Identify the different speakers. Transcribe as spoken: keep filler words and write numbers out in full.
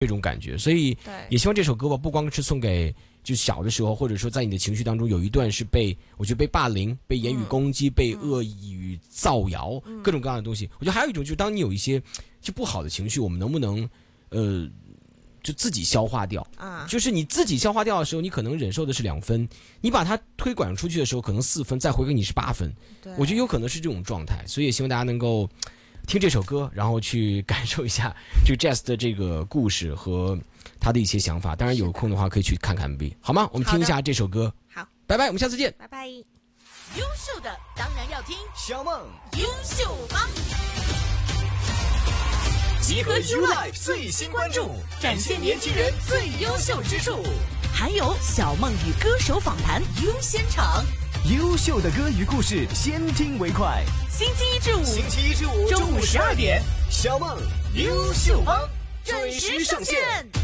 Speaker 1: 这种感觉，所以也希望这首歌吧，不光是送给就小的时候，或者说在你的情绪当中有一段是被我觉得被霸凌、被言语攻击、嗯、被恶语造谣、嗯、各种各样的东西。我觉得还有一种就是当你有一些就不好的情绪，我们能不能呃就自己消化掉啊？就是你自己消化掉的时候，你可能忍受的是两分，你把它推广出去的时候，可能四分，再回给你是八分。我觉得有可能是这种状态，所以也希望大家能够听这首歌，然后去感受一下这个 Jazz 的这个故事和他的一些想法。当然有空的话可以去看看 M V， 好吗？我们听一下这首歌。
Speaker 2: 好，
Speaker 1: 拜拜，我们下次见。
Speaker 2: 拜拜。
Speaker 3: 优秀的当然要听
Speaker 4: 小梦
Speaker 3: 优秀帮，集合 U Life 最新关注，展现年轻人最优秀之处，还有小梦与歌手访谈优先场。
Speaker 4: 优秀的歌与故事，先听为快。
Speaker 3: 星期一至五，
Speaker 4: 星期一至五
Speaker 3: 中午十二点，
Speaker 4: 小梦优秀帮
Speaker 3: 准时上线。